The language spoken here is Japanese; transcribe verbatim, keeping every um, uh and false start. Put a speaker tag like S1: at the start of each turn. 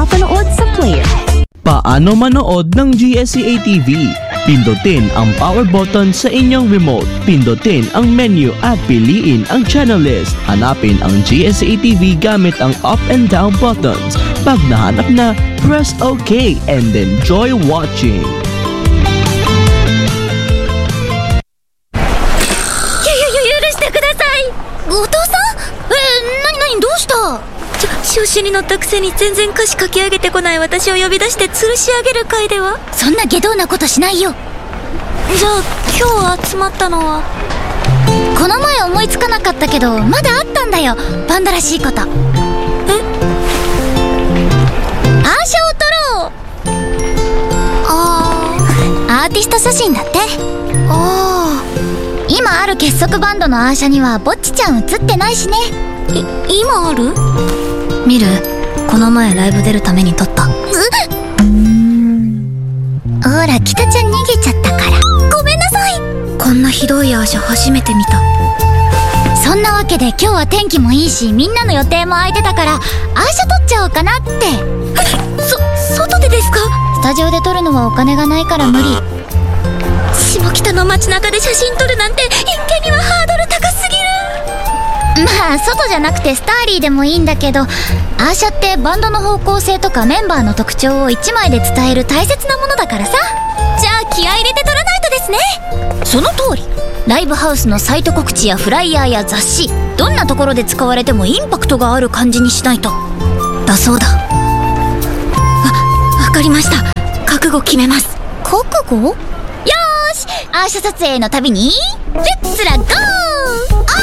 S1: mapanood sa player.
S2: Paano manood ng G S C A T V? Pindutin ang power button sa inyong remote. Pindutin ang menu at piliin ang channel list. Hanapin ang G S C A T V gamit ang up and down buttons. Pag nahanap na, press OK and enjoy watching.
S3: Yurishite kudasai! 後藤さん？え、なになにどうした？調子に乗ったくせに全然歌詞書き上げてこない私を呼び出して吊るし上げる会では？そんな下道なことしないよ。じゃあ今日集まったのは？この前思いつかなかったけどまだあったんだよ、バンドらしいこと。え？アーシャを撮ろう。あー、アーティスト写真だって。あー、今ある結束バンドのアーシャにはぼっちちゃん写ってないしね。い、今ある？見る？この前ライブ出るために撮った。うっ、ほら北ちゃん逃げちゃったから。ごめんなさい。こんなひどいアーシャ初めて見た。そんなわけで今日は天気もいいしみんなの予定も空いてたからアーシャ撮っちゃおうかなって。え、そ、外でですか？スタジオで撮るのはお金がないから無理。下北の街中で写真撮るなんて一見にはハードル高すぎる。まあ外じゃなくてスターリーでもいいんだけど、アーシャってバンドの方向性とかメンバーの特徴をいちまいで伝える大切なものだからさ。じゃあ気合い入れて撮らないとですね。その通り。ライブハウスのサイト告知やフライヤーや雑誌、どんなところで使われてもインパクトがある感じにしないと。だそうだ。わ、わかりました。覚悟決めます。覚悟？よーし、アーシャ撮影のたびにレッツラゴー。